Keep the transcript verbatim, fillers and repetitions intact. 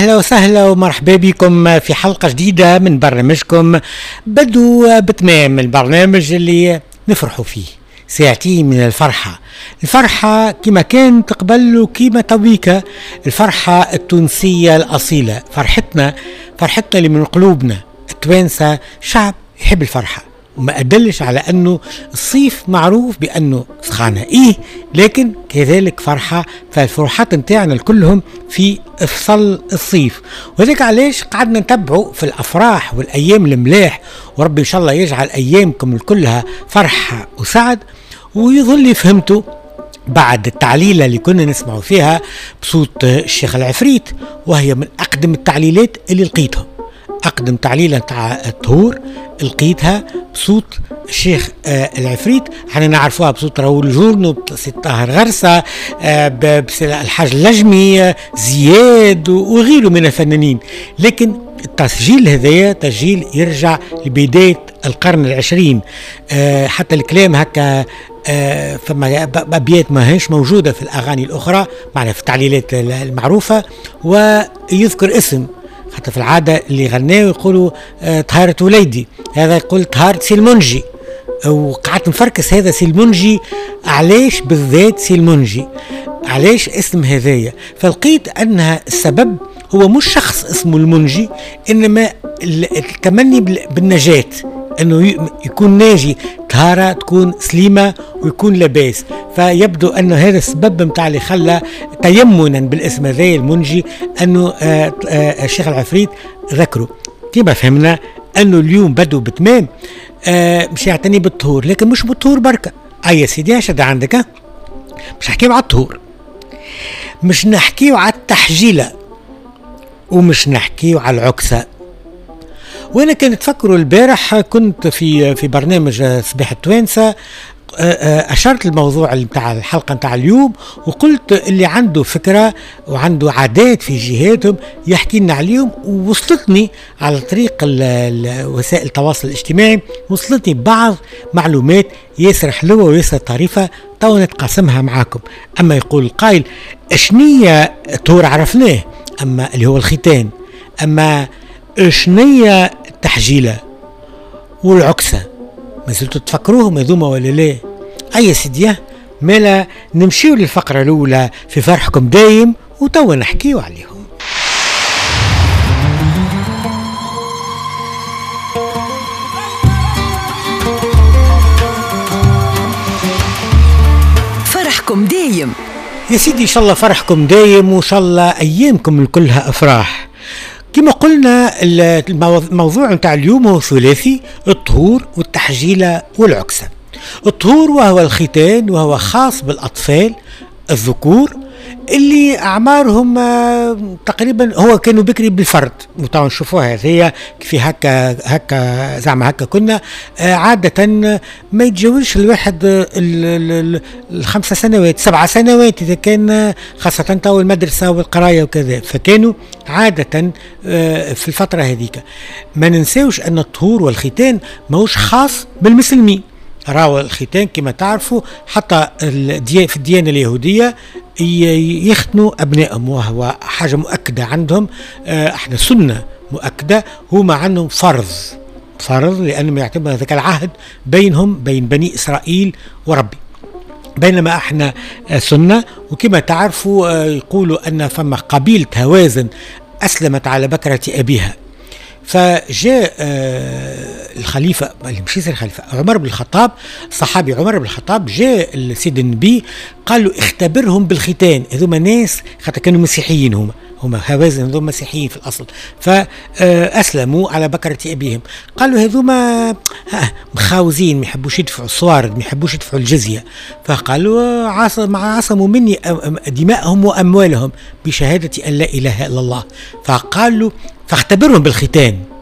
أهلا وسهلا ومرحبا بكم في حلقة جديدة من برنامجكم بدو بتمام، البرنامج اللي نفرحوا فيه ساعتين من الفرحة. الفرحة كما كانت قبل وكما تويكا، الفرحة التونسية الأصيلة، فرحتنا فرحتنا اللي من قلوبنا. التوانسة شعب يحب الفرحة، وما أدلش على أنه الصيف معروف بأنه سخانة إيه، لكن كذلك فرحة. فالفرحات نتاعنا كلهم في فصل الصيف، وذلك علاش قعدنا نتبعوا في الأفراح والأيام الملاح، وربي إن شاء الله يجعل أيامكم كلها فرحة وسعد. ويظل فهمتوا بعد التعليلة اللي كنا نسمعوا فيها بصوت الشيخ العفريت، وهي من أقدم التعليلات اللي لقيتهم. أقدم تعليلة تاع الطهور لقيتها بصوت الشيخ آه العفريت. احنا نعرفوها بصوت راول جورنو، بصوت طاهر غرسة، آه الحاج اللجمي، آه زياد وغيره من الفنانين. لكن التسجيل هذايا تسجيل يرجع لبداية القرن العشرين. آه حتى الكلام هكا آه فما أبيات ما هيش موجودة في الأغاني الأخرى، معنا في التعليلات المعروفة، ويذكر اسم. حتى في العادة اللي غناوا يقولوا آه طهارة وليدي، هذا يقول طهارة سيلمونجي. وقعدت نفركس هذا سيلمونجي علاش بالذات سيلمونجي، علاش اسم هذايا. فلقيت أنها السبب هو مش شخص اسمه المنجي، إنما التمني بالنجاة، انه يكون ناجي، طهارة تكون سليمة ويكون لباس. فيبدو انه هذا السبب متاع اللي خلى تيمنا بالاسم هذا المنجي، انه آآ آآ الشيخ العفريت ذكره. كما فهمنا انه اليوم بدو بتمام مش يعتني بالطهور، لكن مش بالطهور بركة. اي يا سيدي شد عندك، مش نحكيو على الطهور، مش نحكيو على التحجيلة، ومش نحكيو على العكسة. وانا كنت تفكروا البارح كنت في في برنامج صباح التوانسة، اشرت الموضوع بتاع الحلقه بتاع اليوم، وقلت اللي عنده فكره وعنده عادات في جهاتهم يحكي لنا عليهم. ووصلتني على طريق وسائل التواصل الاجتماعي، وصلتني بعض معلومات ياسر حلوه وياسر طريفه، تو نتقاسمها معاكم. اما يقول القائل اشنية طور عرفناه، اما اللي هو الختان، اما شنية التحجيلة والعكسة ما زلتوا تفكروهم هذوما ولا لا؟ أي سيدية مالا نمشيو للفقرة الأولى في فرحكم دايم، وتوا نحكيو عليهم. فرحكم دايم يا سيدي، إن شاء الله فرحكم دايم، وإن شاء الله أيامكم كلها أفراح. كما قلنا الموضوع نتاع اليوم هو ثلاثي: الطهور والتحجيلة والعكسة. الطهور وهو الختان، وهو خاص بالأطفال الذكور اللي أعمارهم تقريبا هو كانوا بكري بالفرد، وطبعا نشوفوها هذه كيف هكا هكا زعما هكا كنا عادة ما يتجاوزش الواحد الخمسة سنوات سبعة سنوات إذا كان، خاصة تو المدرسة والقراية وكذا. فكانوا عادة في الفترة هذيك. ما ننساوش أن الطهور والختان ماهوش خاص بالمسلمين. راهو الختان كما تعرفوا حتى في الديانة اليهودية يختنوا أبنائهم، وهو حاجة مؤكدة عندهم. احنا سنة مؤكدة، هما عندهم فرض فرض لأنهم يعتبرون ذلك العهد بينهم بين بني إسرائيل وربي، بينما احنا سنة. وكما تعرفوا يقولوا أن فما قبيلة هوازن أسلمت على بكرة أبيها، فجاء الخليفة اللي مش الخليفة عمر بن الخطاب، صحابي عمر بن الخطاب، جاء السيد النبي قال له اختبرهم بالختان. هذوما ناس حتى كانوا مسيحيين، هما هما هوازن هذوما مسيحيين في الأصل، فأسلموا على بكرة أبيهم. قالوا هذوما مخاوزين، ما يحبوش يدفعوا الصوارد، ما يحبوش يدفعوا الجزية. فقالوا عصم عصموا مني دماءهم وأموالهم بشهادة أن لا إله إلا الله. فقالوا فاختبرهم بالختان.